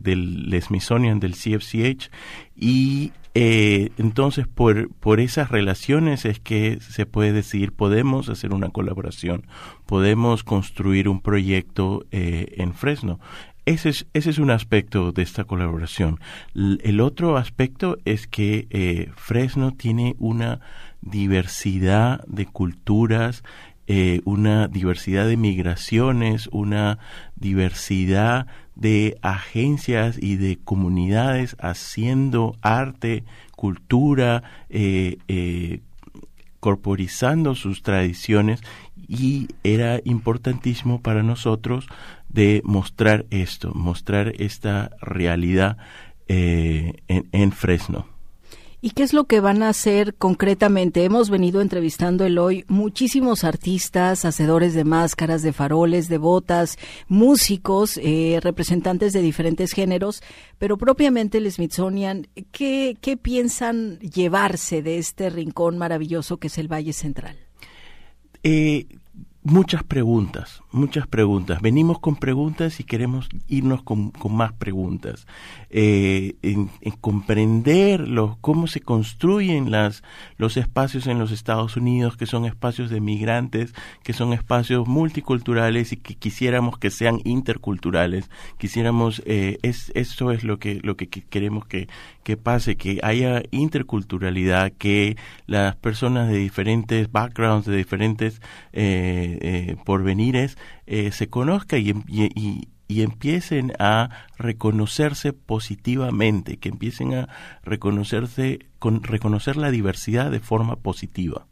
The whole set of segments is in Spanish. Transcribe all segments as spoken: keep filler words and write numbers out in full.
del Smithsonian, del C F C H, y eh, entonces por, por esas relaciones es que se puede decir, podemos hacer una colaboración, podemos construir un proyecto eh, en Fresno. Ese es, ese es un aspecto de esta colaboración. L- el otro aspecto es que eh, Fresno tiene una diversidad de culturas, eh, una diversidad de migraciones, una diversidad de agencias y de comunidades haciendo arte, cultura, eh, eh, corporizando sus tradiciones, y era importantísimo para nosotros de mostrar esto, mostrar esta realidad eh, en, en Fresno. ¿Y qué es lo que van a hacer concretamente? Hemos venido entrevistando el hoy muchísimos artistas, hacedores de máscaras, de faroles, de botas, músicos, eh, representantes de diferentes géneros, pero propiamente el Smithsonian, ¿qué, qué piensan llevarse de este rincón maravilloso que es el Valle Central? Eh, muchas preguntas, muchas preguntas. Venimos con preguntas y queremos irnos con, con más preguntas. Eh, en, en comprender los, cómo se construyen las, los espacios en los Estados Unidos, que son espacios de migrantes, que son espacios multiculturales y que quisiéramos que sean interculturales. Quisiéramos, eh, es, eso es lo que, lo que queremos que, que pase, que haya interculturalidad, que las personas de diferentes backgrounds, de diferentes eh, eh, porvenires, eh, se conozcan y, y, y empiecen a reconocerse positivamente, que empiecen a reconocerse, con, reconocer la diversidad de forma positiva.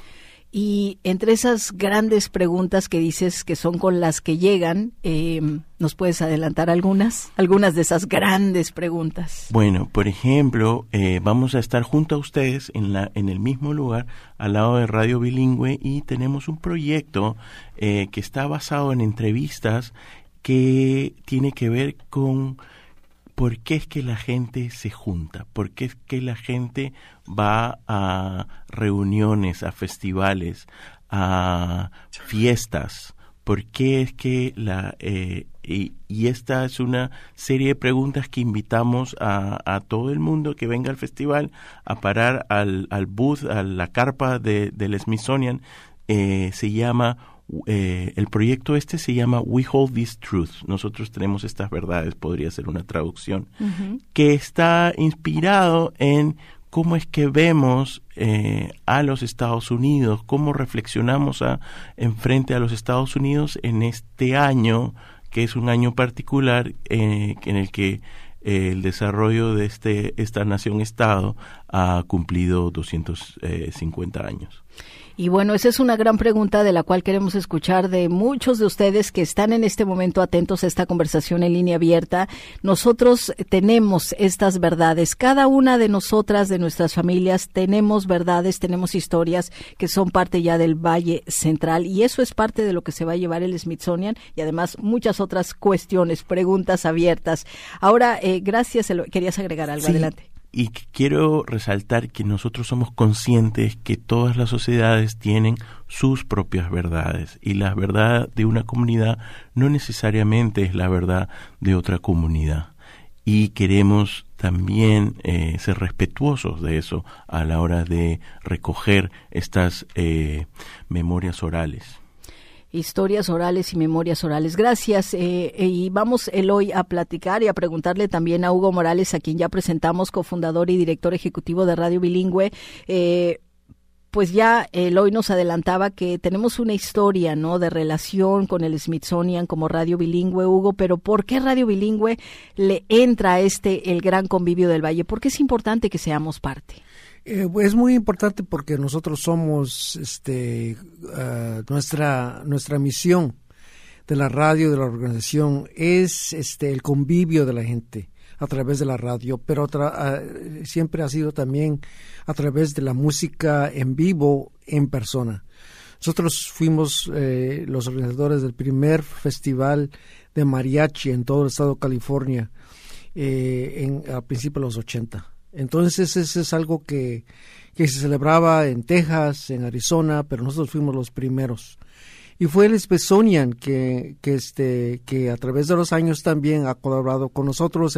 Y entre esas grandes preguntas que dices que son con las que llegan, eh, ¿nos puedes adelantar algunas? Algunas de esas grandes preguntas. Bueno, por ejemplo, eh, vamos a estar junto a ustedes en la en el mismo lugar, al lado de Radio Bilingüe, y tenemos un proyecto eh, que está basado en entrevistas que tiene que ver con por qué es que la gente se junta, por qué es que la gente va a reuniones, a festivales, a fiestas, por qué es que la... Eh, y, y esta es una serie de preguntas que invitamos a, a todo el mundo que venga al festival a parar al, al booth, a la carpa de, del Smithsonian. Eh, se llama... Eh, el proyecto este se llama We Hold These Truths. Nosotros tenemos estas verdades, podría ser una traducción, uh-huh. que está inspirado en cómo es que vemos eh, a los Estados Unidos, cómo reflexionamos a, en frente a los Estados Unidos en este año, que es un año particular eh, en el que eh, el desarrollo de este esta nación-estado ha cumplido doscientos cincuenta años. Y bueno, esa es una gran pregunta de la cual queremos escuchar de muchos de ustedes que están en este momento atentos a esta conversación en línea abierta. Nosotros tenemos estas verdades. Cada una de nosotras, de nuestras familias, tenemos verdades, tenemos historias que son parte ya del Valle Central, y eso es parte de lo que se va a llevar el Smithsonian, y además muchas otras cuestiones, preguntas abiertas. Ahora, eh, gracias. ¿Querías agregar algo? Sí. Adelante. Y quiero resaltar que nosotros somos conscientes que todas las sociedades tienen sus propias verdades, y la verdad de una comunidad no necesariamente es la verdad de otra comunidad. Y queremos también eh, ser respetuosos de eso a la hora de recoger estas eh, memorias orales. Historias orales y memorias orales. Gracias. Eh, y vamos el hoy a platicar y a preguntarle también a Hugo Morales, a quien ya presentamos, cofundador y director ejecutivo de Radio Bilingüe. Eh, pues ya el hoy nos adelantaba que tenemos una historia, ¿no?, de relación con el Smithsonian como Radio Bilingüe, Hugo, pero ¿por qué Radio Bilingüe le entra a este, el gran convivio del Valle? ¿Por qué es importante que seamos parte? Eh, es muy importante porque nosotros somos, este, uh, nuestra nuestra misión de la radio, de la organización, es este el convivio de la gente a través de la radio, pero tra- uh, siempre ha sido también a través de la música en vivo, en persona. Nosotros fuimos eh, los organizadores del primer festival de mariachi en todo el estado de California eh, en, a principios de los ochenta. Entonces eso es algo que, que se celebraba en Texas, en Arizona, pero nosotros fuimos los primeros. Y fue el Smithsonian que, que, este, que a través de los años también ha colaborado con nosotros.